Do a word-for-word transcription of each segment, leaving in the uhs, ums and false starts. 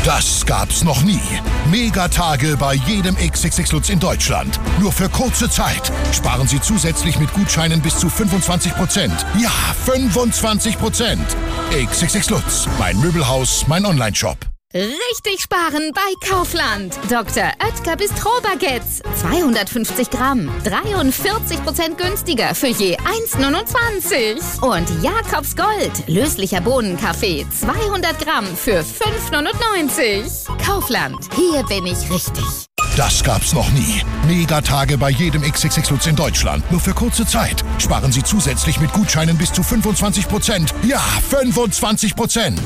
Das gab's noch nie. Megatage bei jedem X X X Lutz in Deutschland. Nur für kurze Zeit. Sparen Sie zusätzlich mit Gutscheinen bis zu fünfundzwanzig Prozent. Ja, fünfundzwanzig Prozent. X X X Lutz. Mein Möbelhaus, mein Onlineshop. Richtig sparen bei Kaufland. Doktor Oetker Bistro-Baguettes. zweihundertfünfzig Gramm. dreiundvierzig Prozent günstiger für je eins Komma neunundzwanzig. Und Jakobs Gold. Löslicher Bohnenkaffee. zweihundert Gramm für fünf Komma neunundneunzig. Kaufland. Hier bin ich richtig. Das gab's noch nie. Megatage bei jedem X X X Lutz in Deutschland. Nur für kurze Zeit. Sparen Sie zusätzlich mit Gutscheinen bis zu fünfundzwanzig Prozent. Ja, fünfundzwanzig Prozent.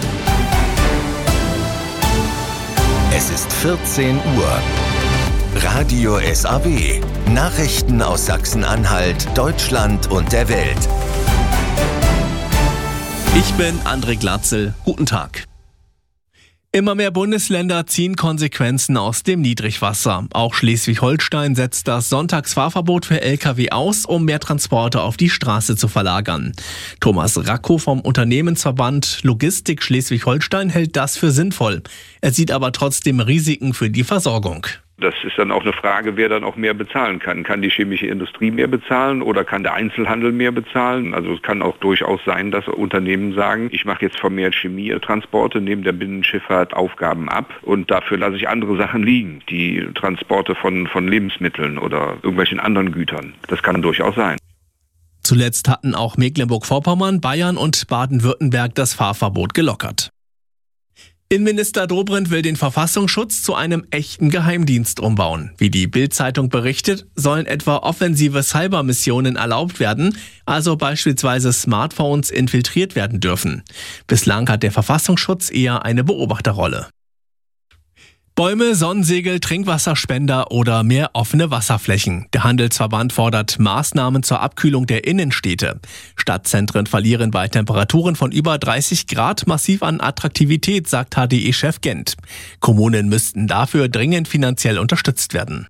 Es ist vierzehn Uhr. Radio S A W. Nachrichten aus Sachsen-Anhalt, Deutschland und der Welt. Ich bin André Glatzel. Guten Tag. Immer mehr Bundesländer ziehen Konsequenzen aus dem Niedrigwasser. Auch Schleswig-Holstein setzt das Sonntagsfahrverbot für L K W aus, um mehr Transporte auf die Straße zu verlagern. Thomas Racco vom Unternehmensverband Logistik Schleswig-Holstein hält das für sinnvoll. Er sieht aber trotzdem Risiken für die Versorgung. Das ist dann auch eine Frage, wer dann auch mehr bezahlen kann. Kann die chemische Industrie mehr bezahlen oder kann der Einzelhandel mehr bezahlen? Also es kann auch durchaus sein, dass Unternehmen sagen, ich mache jetzt vermehrt Chemietransporte, nehme der Binnenschifffahrt Aufgaben ab und dafür lasse ich andere Sachen liegen. Die Transporte von, von Lebensmitteln oder irgendwelchen anderen Gütern. Das kann durchaus sein. Zuletzt hatten auch Mecklenburg-Vorpommern, Bayern und Baden-Württemberg das Fahrverbot gelockert. Innenminister Dobrindt will den Verfassungsschutz zu einem echten Geheimdienst umbauen. Wie die Bild-Zeitung berichtet, sollen etwa offensive Cybermissionen erlaubt werden, also beispielsweise Smartphones infiltriert werden dürfen. Bislang hat der Verfassungsschutz eher eine Beobachterrolle. Bäume, Sonnensegel, Trinkwasserspender oder mehr offene Wasserflächen. Der Handelsverband fordert Maßnahmen zur Abkühlung der Innenstädte. Stadtzentren verlieren bei Temperaturen von über dreißig Grad massiv an Attraktivität, sagt H D E-Chef Gent. Kommunen müssten dafür dringend finanziell unterstützt werden.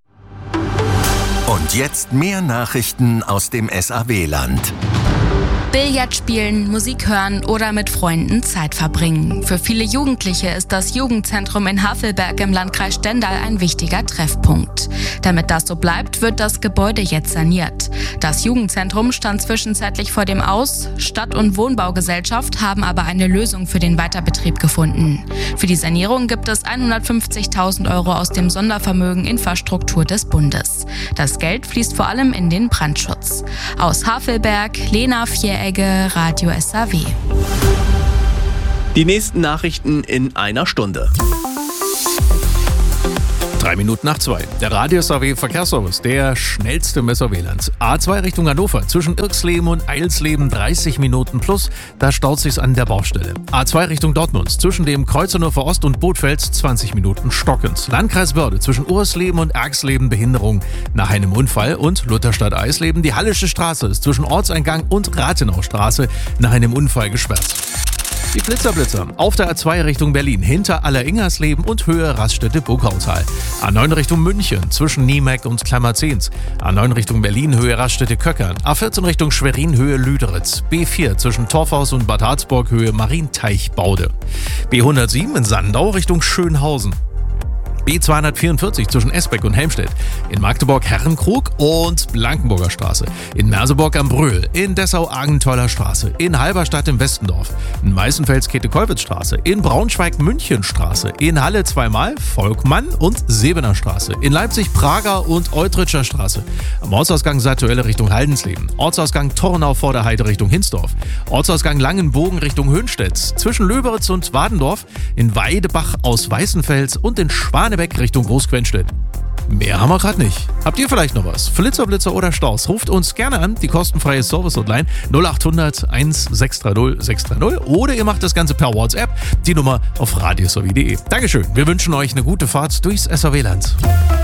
Und jetzt mehr Nachrichten aus dem S A W-Land. Billard spielen, Musik hören oder mit Freunden Zeit verbringen. Für viele Jugendliche ist das Jugendzentrum in Havelberg im Landkreis Stendal ein wichtiger Treffpunkt. Damit das so bleibt, wird das Gebäude jetzt saniert. Das Jugendzentrum stand zwischenzeitlich vor dem Aus. Stadt- und Wohnbaugesellschaft haben aber eine Lösung für den Weiterbetrieb gefunden. Für die Sanierung gibt es hundertfünfzigtausend Euro aus dem Sondervermögen Infrastruktur des Bundes. Das Geld fließt vor allem in den Brandschutz. Aus Havelberg, Lena Vieregge, Radio S A W. Die nächsten Nachrichten in einer Stunde. Drei Minuten nach zwei. Der Radio S A W Verkehrsservice, der schnellste im S A W-Land. A zwei Richtung Hannover, zwischen Irksleben und Eilsleben dreißig Minuten plus, da staut sich's an der Baustelle. A zwei Richtung Dortmund, zwischen dem Kreuz Hannover Ost und Bothfels zwanzig Minuten stockend. Landkreis Börde, zwischen Ursleben und Erxleben Behinderung nach einem Unfall und Lutherstadt Eisleben. Die Hallische Straße ist zwischen Ortseingang und Rathenaustraße nach einem Unfall gesperrt. Die Blitzerblitzer auf der A zwei Richtung Berlin, hinter Alleringersleben und Höhe Raststätte Burgautal. A neun Richtung München, zwischen Niemeck und Klammerzehns. A neun Richtung Berlin, Höhe Raststätte Köckern. A vierzehn Richtung Schwerin, Höhe Lüderitz. B vier zwischen Torfhaus und Bad Harzburg, Höhe Marienteichbaude. B hundertsieben in Sandau Richtung Schönhausen. B zweihundertvierundvierzig zwischen Esbeck und Helmstedt. In Magdeburg Herrenkrug und Blankenburger Straße. In Merseburg am Bröhl. In Dessau Agenteuler Straße. In Halberstadt im Westendorf. In Meißenfels Käthe-Kollwitz-Straße. In Braunschweig Münchenstraße. In Halle zweimal Volkmann und Sebener Straße. In Leipzig Prager und Eutritscher Straße. Am Ortsausgang Saartuelle Richtung Haldensleben. Ortsausgang Tornau vor der Heide Richtung Hinsdorf. Ortsausgang Langenbogen Richtung Höhenstedt. Zwischen Löberitz und Wadendorf. In Weidebach aus Weißenfels und in Schwane Richtung Großquenstedt. Mehr haben wir gerade nicht. Habt ihr vielleicht noch was? Flitzer, Blitzer oder Staus? Ruft uns gerne an, die kostenfreie Service-Hotline null acht hundert sechs drei null sechs drei null oder ihr macht das Ganze per WhatsApp, die Nummer auf radiosw punkt de. Dankeschön, wir wünschen euch eine gute Fahrt durchs S A W-Land.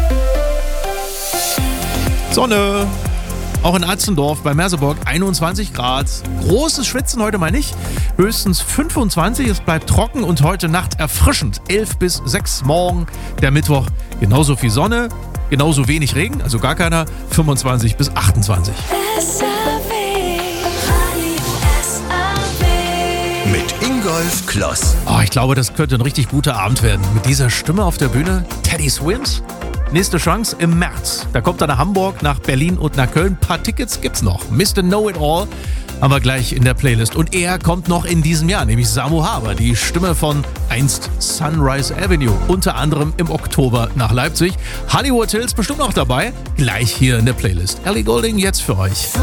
Sonne! Auch in Atzendorf bei Merseburg einundzwanzig Grad. Großes Schwitzen heute mal nicht. Höchstens fünfundzwanzig. Es bleibt trocken und heute Nacht erfrischend. elf bis sechs morgen. Der Mittwoch genauso viel Sonne, genauso wenig Regen, also gar keiner. fünfundzwanzig bis achtundzwanzig. Mit Ingolf Rolf Kloss. Oh, ich glaube, das könnte ein richtig guter Abend werden. Mit dieser Stimme auf der Bühne, Teddy Swims. Nächste Chance im März. Da kommt er nach Hamburg, nach Berlin und nach Köln. Ein paar Tickets gibt's noch. Mister Know-It-All, aber gleich in der Playlist. Und er kommt noch in diesem Jahr, nämlich Samu Haber, die Stimme von einst Sunrise Avenue. Unter anderem im Oktober nach Leipzig. Hollywood Hills bestimmt noch dabei. Gleich hier in der Playlist. Ellie Goulding jetzt für euch.